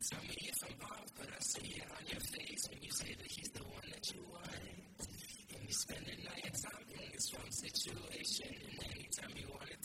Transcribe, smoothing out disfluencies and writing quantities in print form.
Tell me if I'm off, but I see it on your face when you say that he's the one that you want. And you're spending all your time in this wrong situation, and anytime you want to